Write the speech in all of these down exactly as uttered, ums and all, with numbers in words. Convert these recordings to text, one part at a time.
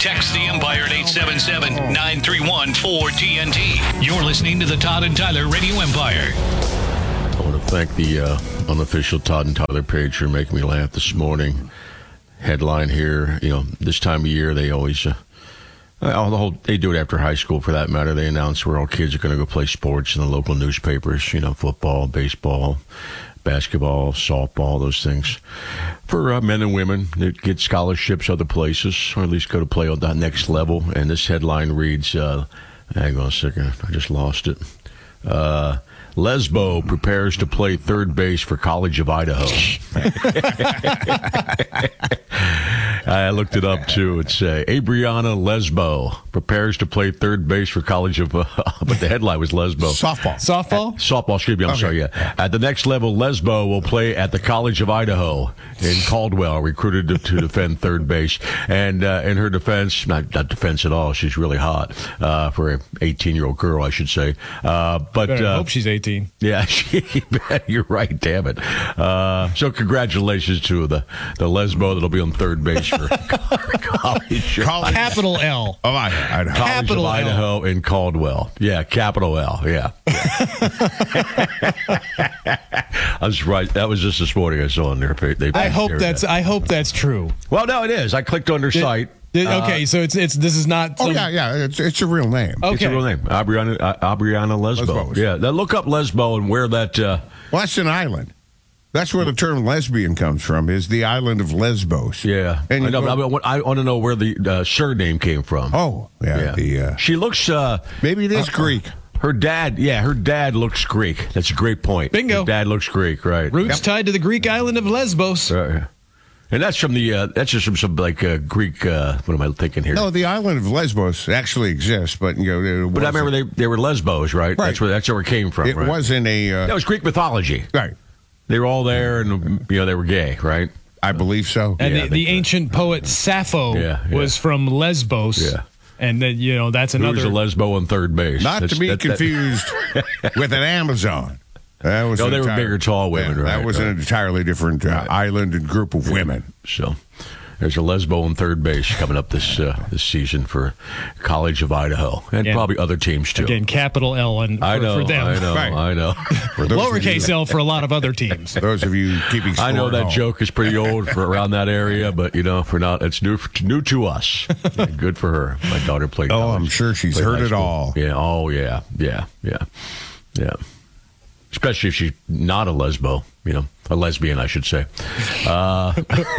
Text the Empire at eight seven seven, nine three one, four T N T. You're listening to the Todd and Tyler Radio Empire. I want to thank the uh, unofficial Todd and Tyler page for making me laugh this morning. Headline here, you know, this time of year they always, uh, all the whole, they do it after high school for that matter. They announce where all kids are going to go play sports in the local newspapers, you know, football, baseball, basketball, softball, those things. For uh, men and women that get scholarships other places, or at least go to play on that next level. And this headline reads, uh, hang on a second, I just lost it. Uh, Lesbo prepares to play third base for College of Idaho. I looked it up, too. It's uh, Abriana Lesbo prepares to play third base for College of... Uh, but the headline was Lesbo. Softball. Softball? Uh, softball, excuse me. I'm okay. sorry, yeah. At the next level, Lesbo will play at the College of Idaho in Caldwell, recruited to, to defend third base. And uh, in her defense, not, not defense at all, she's really hot uh, for an eighteen-year-old girl, I should say. Uh, but I uh, hope she's eighteen. Yeah, you're right, damn it. Uh, so congratulations to the, the Lesbo that'll be on third base for College. College. Capital L. Oh, Idaho. College Capital of Idaho L. in Caldwell. Yeah, capital L. Yeah. I was right. That was just this morning I saw on there. They I hope shared that's that. I hope that's true. Well, no, it is. I clicked on their Did- site. did- okay, Uh, so it's it's this is not. Oh, some- yeah, yeah. It's, it's a real name. Okay. It's a real name. Abriana, uh, Abriana Lesbo. Lesbos. Yeah. Now look up Lesbo and where that. Uh, Well, that's an island. That's where the term lesbian comes from, is the island of Lesbos. yeah. And I, you know, go- but I, I want to know where the uh, surname came from. Oh, yeah. yeah. The, uh, she looks. Uh, maybe it is uh, Greek. Her dad, yeah, her dad looks Greek. That's a great point. Bingo. Her dad looks Greek, right? Roots Yep. tied to the Greek island of Lesbos. Right. And that's from the, uh, that's just from some like uh, Greek, uh, what am I thinking here? No, the island of Lesbos actually exists, but you know, it but I wasn't- remember they, they were Lesbos, right? Right. That's where that's where it came from. it right? wasn't a uh, That was Greek mythology. right. They were all there, and you know they were gay, right? I believe so. And Yeah, I the, the think so. ancient poet Sappho Yeah, yeah. was from Lesbos. Yeah. And then, you know, that's Who's another. a lesbo on third base? Not That's- to be that- that- confused with an Amazon. That was No, an they were entire- bigger, tall women, yeah, right, That was an right. entirely different uh, island and group of women. So there's a lesbo on third base coming up this uh, this season for College of Idaho, and Again- probably other teams too. Again, capital L and for, I know, for them. I know, Right. I know. For those of Lowercase you- L for a lot of other teams. Those of you keeping score I know at that home. joke is pretty old for around that area, but you know, for not, it's new new to us. Yeah, good for her. My daughter played. Oh, college, I'm sure she's played heard high it school. all. Yeah. Oh, yeah. Yeah. Yeah. Yeah. Especially if she's not a lesbo, you know, a lesbian, I should say. Uh,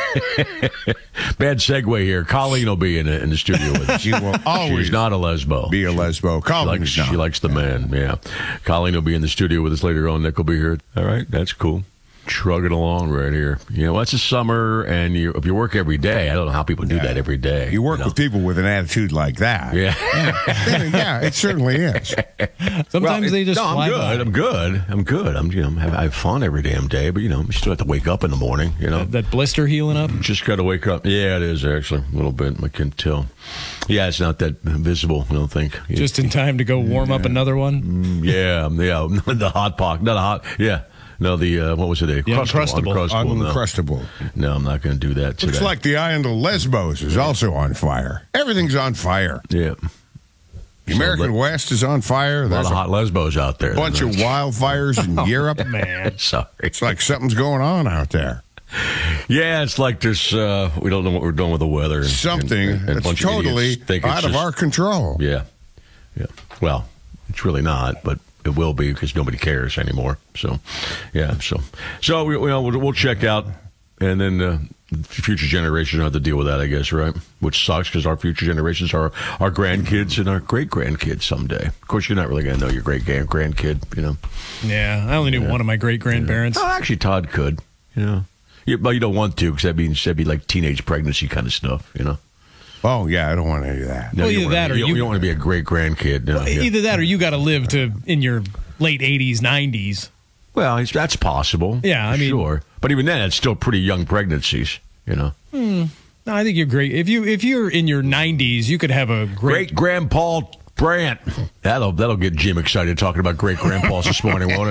bad segue here. Colleen will be in, in the studio with us. She will always She's not a lesbo. be a lesbo. She Colleen likes, is not. she likes the man, yeah. Colleen will be in the studio with us later on. Nick will be here. All right, that's cool. Trugging along right here. You know, it's a summer, and you, if you work every day, I don't know how people do Yeah. that every day. You work know? with people with an attitude like that. Yeah. Then, yeah, it certainly is. Sometimes Well, they just no, I'm fly good. by. I'm good. I'm good. I'm, you know, I have, I have fun every damn day, but, you know, you still have to wake up in the morning, you know. That blister healing up. Just got to wake up. Yeah, it is, actually, a little bit. I can tell. Yeah, it's not that visible, I don't think. Just in time to go warm up another one. Yeah, yeah. The hot pocket. Not a hot. Yeah. No, the, uh, what was it? The The Uncrustable. Uncrustable. No. Uncrustable. no, I'm not going to do that today. Looks like the island of Lesbos is also on fire. Everything's on fire. Yeah. The American let- West is on fire. A lot There's of a hot lesbos out there. bunch of wildfires in Europe. Man. Sorry. It's like something's going on out there. Yeah, it's like there's, uh, we don't know what we're doing with the weather. And, Something and, and a that's bunch of totally idiots think it's out of just- our control. Yeah. Yeah. Well, it's really not, but it will be because nobody cares anymore. So, yeah. So, so we, you know, we'll, we'll check out, and then uh, future generations have to deal with that, I guess, right? Which sucks because our future generations are our grandkids and our great grandkids someday. Of course, you're not really going to know your great grandkid, you know. Yeah, I only knew one of my great grandparents. Oh, actually, Todd could, you know. Yeah, but you don't want to because that means that'd be like teenage pregnancy kind of stuff, you know. Oh, yeah, I don't want any of that. No, Well, you either don't wanna- that or you, don't- you- you don't want to be a great grandkid. No, yeah. Either that or you got to live to in your late eighties, nineties. Well, it's, that's possible. Yeah, I mean- sure. But even then, it's still pretty young pregnancies, you know. No, I think you're great. If you if you're in your nineties, you could have a great. Great Grandpa Brandt. That'll that'll get Jim excited talking about great grandpas this morning, won't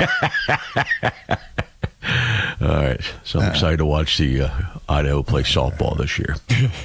it? All right. So I'm excited to watch the uh, Idaho play softball this year.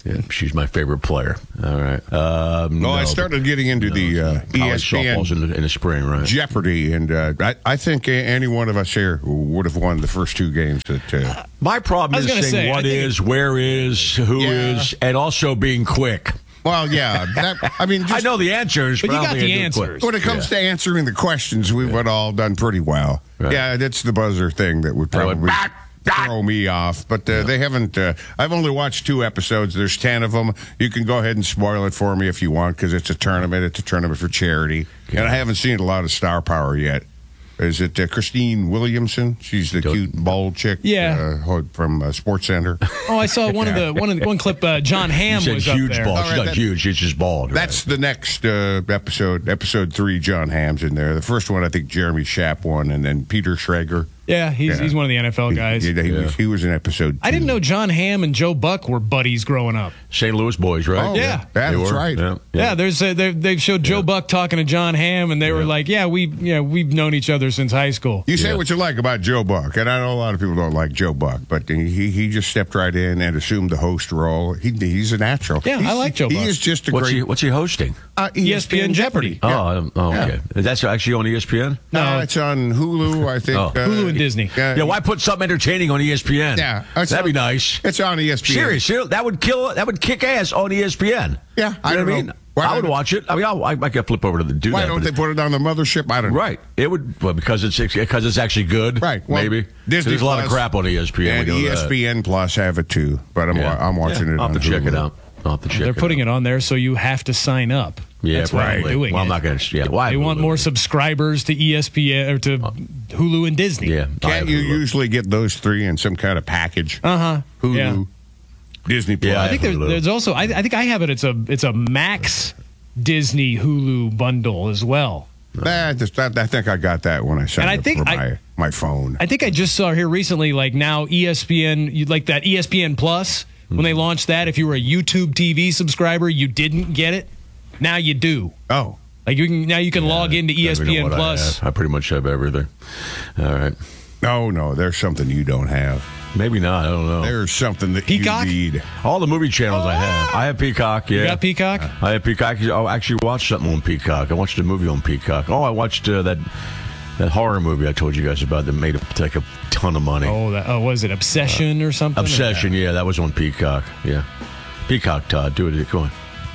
Yeah, she's my favorite player. All right. Um, No, no, I started getting into no, the uh, E college S P N softball's in the, in the spring, right? Jeopardy, and uh, I, I think any one of us here would have won the first two games. That uh, My problem I was is gonna saying say, I what think is, where is, who Yeah. is, and also being quick. well, yeah, that, I mean, just, I know the answers, But but, you I don't got think the I do it answers. quick. when it comes to answering the questions, we've all done pretty well. Right. Yeah, that's the buzzer thing that would I went, probably "Bah, bah." throw me off. But uh, they haven't. Uh, I've only watched two episodes. There's ten of them. You can go ahead and spoil it for me if you want, because it's a tournament. It's a tournament for charity, and I haven't seen a lot of star power yet. Is it uh, Christine Williamson? She's the Don't- cute bald chick. Yeah. uh, from uh, Sports Center. Oh, I saw one of the one of the, one clip. Uh, John Hamm You said was huge up there. ball. All She's right, not that- huge. She's just bald. right? That's the next uh, episode. Episode three. John Hamm's in there. The first one, I think Jeremy Schaap won, and then Peter Schrager. Yeah, he's Yeah. he's one of the N F L guys. He, he, he Yeah. was, he was in episode. I didn't two. know John Hamm and Joe Buck were buddies growing up. Saint Louis boys, right? Oh, Yeah. that- They that's were. right. Yeah. Yeah, there's a, they they showed Joe Buck talking to John Hamm, and they were like, "Yeah, we yeah we've known each other since high school." You say Yeah. what you like about Joe Buck, and I know a lot of people don't like Joe Buck, but he he just stepped right in and assumed the host role. He, he's a natural. Yeah, I He's- like Joe He Buck. is just a What's great he What's he hosting? uh, E S P N Jeopardy. Oh, I don't- oh, Yeah. okay. That's actually on E S P N. No, No. it's on Hulu. I think Oh. uh, Hulu and Disney. Yeah, Yeah, why put something entertaining on E S P N? Yeah, it's that'd be on- nice. It's on E S P N. Serious, that would kill. That would kick ass on E S P N. Yeah, You I know don't what I know. mean. Why I would don't- watch it. I mean, I'll, I, I could flip over to the do Why that. don't but they it- put it on the mothership? I don't know. Right. It would well, because it's because it's actually good. Right. Well, maybe. Disney There's a lot of Plus crap on E S P N. And we know E S P N Plus have it too, but I'm that. wa- I'm watching Yeah, it I'll on have to check Hulu. it out. I'll have to check They're it putting out. it on there, so you have to sign up. Yeah, That's why probably. they're doing well, I'm it. not going to. Yeah, why They want Hulu? more subscribers to E S P N or to Hulu and Disney. Yeah. I have Can't you Hulu. usually get those three in some kind of package? Uh huh. Hulu, Yeah. Disney Plus. Yeah, I think there, Hulu. there's also. I, I think I have it. It's a it's a Max Disney Hulu bundle as well. Nah, I, just, I, I think I got that when I signed And I up think for I- my, my phone. I think I just saw here recently, like now E S P N, you like that E S P N Plus when they launched that. If you were a YouTube T V subscriber, you didn't get it. Now you do. oh, Like you can now you can log into E S Let me P know N what I Plus. have. I pretty much have everything. All right. no, no, there's something you don't have. Maybe not. I don't know. There's something that Peacock? you need. All the movie channels I have. I have Peacock. Yeah. You got Peacock? I have Peacock. I actually watched something on Peacock. I watched a movie on Peacock. Oh, I watched uh, that that horror movie I told you guys about that made a, like a ton of money. Oh, that, oh, was it Obsession or something? Obsession. Yeah, that was on Peacock. Yeah. Peacock, Todd. Do it. Come on.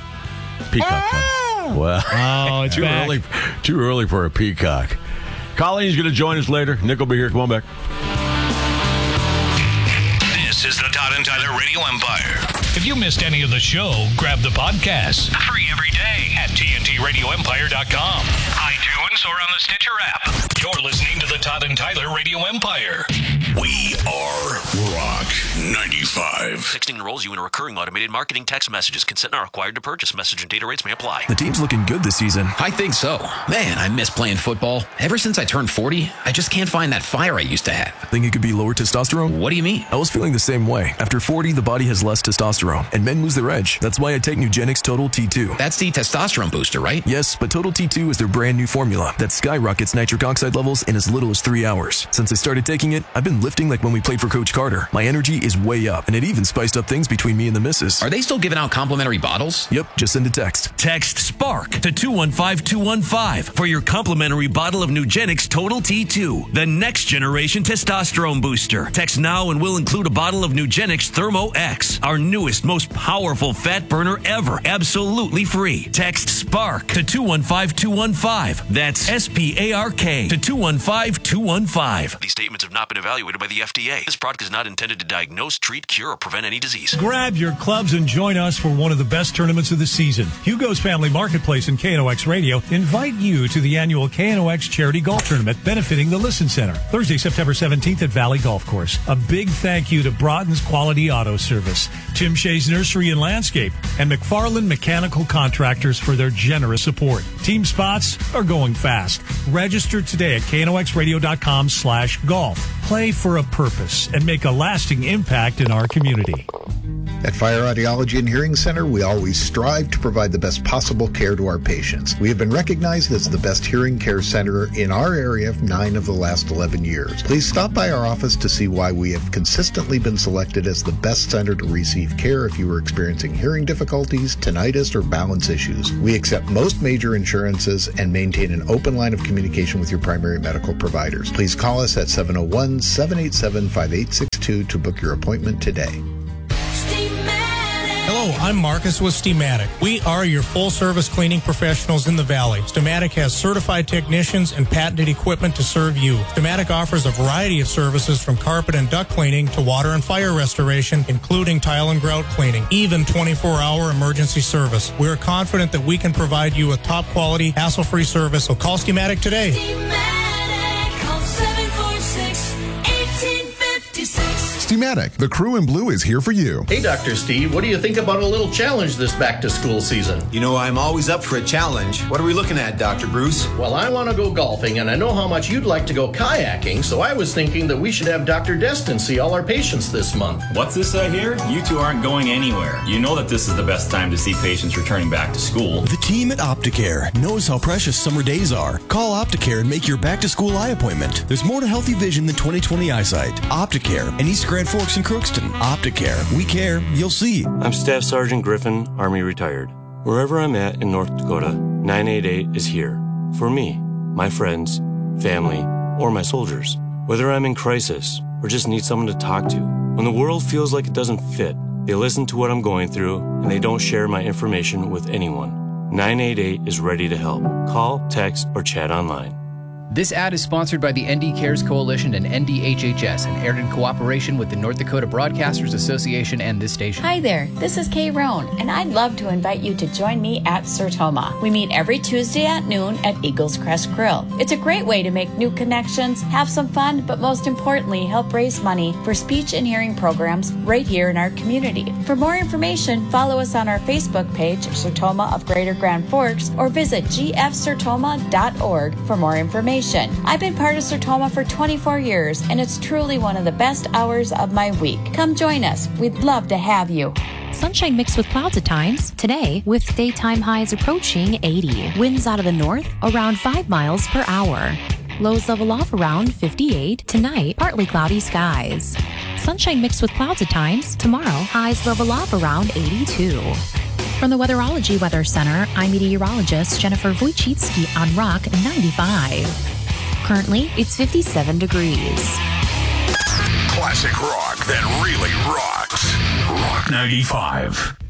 Peacock, Todd. Well, Oh, it's too back. early. Too early for a Peacock. Colleen's going to join us later. Nick will be here. Come on back. This is the Todd and Tyler Radio Empire. If you missed any of the show, grab the podcast. Free every day at T N T radio empire dot com, iTunes, or on the Stitcher app. You're listening to the Todd and Tyler Radio Empire. We are Rock ninety-five. Texting enrolls you in a recurring automated marketing text messages. Consent not required to purchase. Message and data rates may apply. The team's looking good this season. I think so. Man, I miss playing football. Ever since I turned forty, I just can't find that fire I used to have. Think it could be lower testosterone? What do you mean? I was feeling the same way. After forty, the body has less testosterone, and men lose their edge. That's why I take Nugenix Total T two. That's the testosterone booster, right? Yes, but Total T two is their brand new formula that skyrockets nitric oxide levels in as little as three hours. Since I started taking it, I've been lifting like when we played for Coach Carter. My energy is way up, and it even spiced up things between me and the missus. Are they still giving out complimentary bottles? Yep, just send a text. Text SPARK to two one five two one five for your complimentary bottle of Nugenix Total T two, the next generation testosterone booster. Text now and we'll include a bottle of Nugenix Thermo X, our newest, most powerful fat burner ever, absolutely free. Text SPARK to two one five two one five. That's S P A R K to two one five two one five. These statements have not been evaluated by the F D A. This product is not intended to diagnose, treat, cure, or prevent any disease. Grab your clubs and join us for one of the best tournaments of the season. Hugo's Family Marketplace and K N O X Radio invite you to the annual K N O X Charity Golf Tournament benefiting the Listen Center, Thursday, September seventeenth at Valley Golf Course. A big thank you to Broughton's Quality Auto Service, Tim Shea's Nursery and Landscape, and McFarland Mechanical Contractors for their generous support. Team spots are going fast. Register today at K N O X radio dot com slash golf. Play for a purpose and make a lasting impact in our community. At Fire Audiology and Hearing Center, we always strive to provide the best possible care to our patients. We have been recognized as the best hearing care center in our area for nine of the last eleven years. Please stop by our office to see why we have consistently been selected as the best center to receive care if you are experiencing hearing difficulties, tinnitus, or balance issues. We accept most major insurances and maintain an open line of communication with your primary medical providers. Please call us at seven oh one, seven eight seven, five eight six two to book your appointment today. Hello, I'm Marcus with Steamatic. We are your full-service cleaning professionals in the Valley. Steamatic has certified technicians and patented equipment to serve you. Steamatic offers a variety of services from carpet and duct cleaning to water and fire restoration, including tile and grout cleaning, even twenty-four hour emergency service. We're confident that we can provide you with top-quality, hassle-free service, so call Steamatic today. Steamatic, call seven four six, one eight five six. Steamatic, the crew in blue is here for you. Hey, Doctor Steve, what do you think about a little challenge this back-to-school season? You know, I'm always up for a challenge. What are we looking at, Doctor Bruce? Well, I want to go golfing, and I know how much you'd like to go kayaking, so I was thinking that we should have Doctor Destin see all our patients this month. What's this I hear? You two aren't going anywhere. You know that this is the best time to see patients returning back to school. The team at Opticare knows how precious summer days are. Call Opticare and make your back-to-school eye appointment. There's more to healthy vision than twenty twenty eyesight. Opticare in East Grand Forks and Crookston. Opticare. We care. You'll see. I'm Staff Sergeant Griffin, Army retired. Wherever I'm at in North Dakota, nine eight eight is here. For me, my friends, family, or my soldiers. Whether I'm in crisis or just need someone to talk to. When the world feels like it doesn't fit, they listen to what I'm going through and they don't share my information with anyone. nine eight eight is ready to help. Call, text, or chat online. This ad is sponsored by the N D Cares Coalition and N D H H S and aired in cooperation with the North Dakota Broadcasters Association and this station. Hi there, this is Kay Roan, and I'd love to invite you to join me at Sertoma. We meet every Tuesday at noon at Eagles Crest Grill. It's a great way to make new connections, have some fun, but most importantly, help raise money for speech and hearing programs right here in our community. For more information, follow us on our Facebook page, Sertoma of Greater Grand Forks, or visit g f sertoma dot org for more information. I've been part of Sertoma for twenty-four years, and it's truly one of the best hours of my week. Come join us. We'd love to have you. Sunshine mixed with clouds at times. Today, with daytime highs approaching eighty. Winds out of the north around five miles per hour. Lows level off around fifty-eight. Tonight, partly cloudy skies. Sunshine mixed with clouds at times. Tomorrow, highs level off around eighty-two. From the Weatherology Weather Center, I'm meteorologist Jennifer Wojcicki on Rock ninety-five. Currently, it's fifty-seven degrees. Classic rock that really rocks. Rock ninety-five.